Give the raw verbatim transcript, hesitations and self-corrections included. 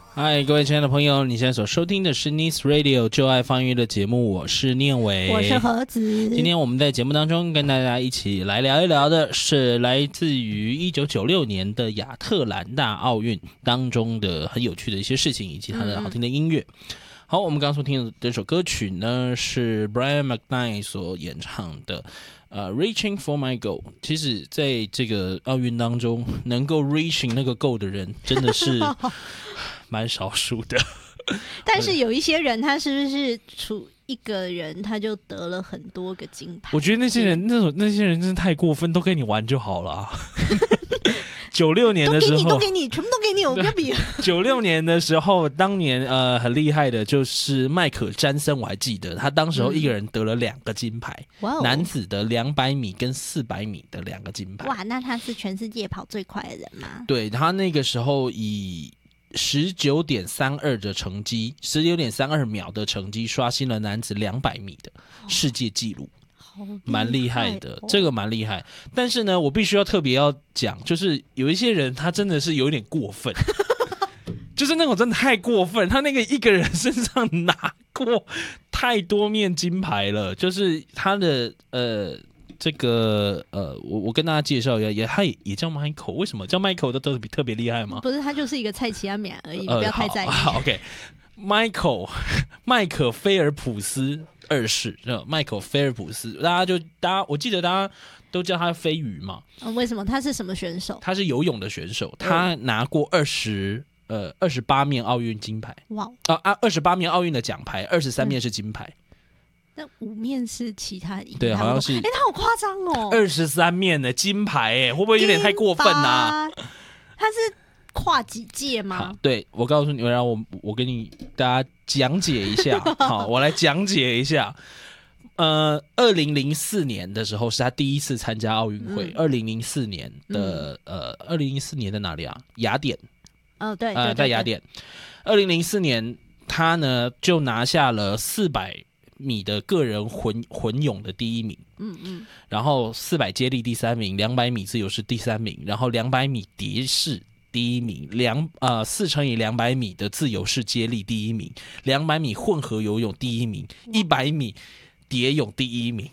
嗨，各位亲爱的朋友，你现在所收听的是 Nice Radio 就爱放音乐的节目，我是念伟， 我是何子。 今天我们在节目当中跟大家一起来聊一聊的是来自于一九九六年的亚特兰大奥运当中的很有趣的一些事情，以及它的好听的音乐。嗯、好，我们刚刚所听的这首歌曲呢，是 Brian McKnight 所演唱的。呃、uh, ，Reaching for my goal， 其实在这个奥运当中，能够 reaching 那个 goal 的人，真的是蛮少数的。 但是有一些人，他是不是出一个人他就得了很多个金牌？ 我觉得那些人，那种那些人真的太过分，都跟你玩就好了、啊。九六年的时候， 都给你，都给你，全部都给你，我不要比。 九六年的时候，当年呃很厉害的就是迈克詹森，我还记得他当时候一个人得了两个金牌，嗯、男子的两百米跟四百米的两个金牌。 哇，那他是全世界跑最快的人吗？ 对，他那个时候以十九点三二的成绩，十九点三二秒的成绩，刷新了男子两百米的世界纪录。蛮厉害的，哦、这个蛮厉害。但是呢，我必须要特别要讲，就是有一些人他真的是有点过分，就是那种真的太过分。他那个一个人身上拿过太多面金牌了，就是他的呃这个呃，我我跟大家介绍一下，也他也也叫 Michael， 为什么叫 Michael 的都特别厉害吗？ 不是，他就是一个蔡奇亚冕而已，呃、你不要太在意。 好, 好 ，OK，Michael 麦可菲尔普斯。二世，迈克尔·菲尔普斯，大家就大家，我记得大家都叫他飞鱼嘛。 嗯、为什么？他是什么选手？ 他是游泳的选手，他拿过二十呃二十八面奥运金牌。哇啊啊！二十八面奥运的奖牌，二十三面是金牌。 那、嗯、五面是其他赢？ 对，好像是。 哎、欸，他好夸张哦！ 二十三面的金牌，哎，会不会有点太过分啊？ 他是跨几届吗？ 好，对，我告诉你，然后我我跟你大家讲解一下。好，我来讲解一下。呃，二零零四年的时候是他第一次参加奥运会。二零零四年的、嗯、呃，二零零四年在哪里啊？雅典。 哦，对， 呃，在雅典。二零零四年，他呢就拿下了四百米的个人混混泳的第一名。嗯嗯。然后四百接力第三名，两百米自由式第三名，然后两百米蝶式第一名，两呃四乘以两百米的自由式接力第一名，两百米混合游泳第一名，一百米蝶泳第一名，